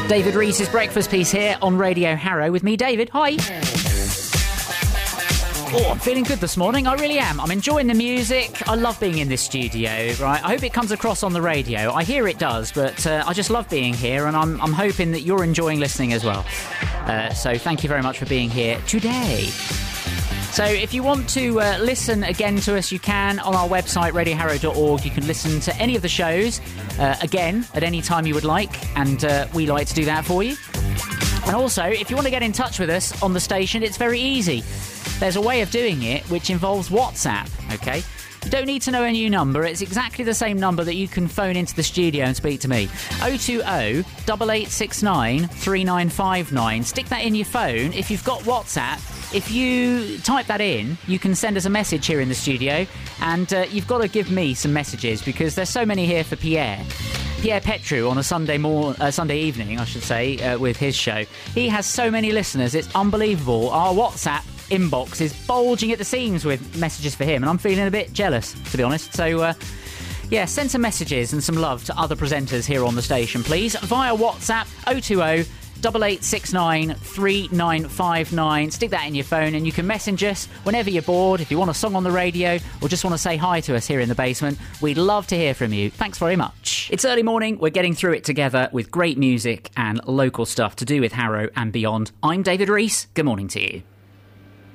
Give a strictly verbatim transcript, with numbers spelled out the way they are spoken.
David Reese's Breakfast Piece here on Radio Harrow with me, David. Hi. Oh, I'm feeling good this morning. I really am. I'm enjoying the music. I love being in this studio, right? I hope it comes across on the radio. I hear it does, but uh, I just love being here, and I'm, I'm hoping that you're enjoying listening as well. Uh, so thank you very much for being here today. So if you want to uh, listen again to us, you can on our website, radio harrow dot org. You can listen to any of the shows uh, again at any time you would like, and uh, we like to do that for you. And also, if you want to get in touch with us on the station, it's very easy. There's a way of doing it which involves WhatsApp, okay? You don't need to know a new number. It's exactly the same number that you can phone into the studio and speak to me. oh two oh, eight eight six nine, three nine five nine. Stick that in your phone. If you've got WhatsApp, if you type that in, you can send us a message here in the studio. And uh, you've got to give me some messages because there's so many here for Pierre. Pierre Petru on a Sunday mor- uh, Sunday evening, I should say, uh, with his show. He has so many listeners. It's unbelievable. Our WhatsApp inbox is bulging at the seams with messages for him, and I'm feeling a bit jealous, to be honest. So, uh, yeah, send some messages and some love to other presenters here on the station, please, via WhatsApp oh two oh, eight eight six nine, three nine five nine. Stick that in your phone and you can message us whenever you're bored, if you want a song on the radio or just want to say hi to us here in the basement. We'd love to hear from you. Thanks very much. It's early morning. We're getting through it together with great music and local stuff to do with Harrow and beyond. I'm David Reese. Good morning to you.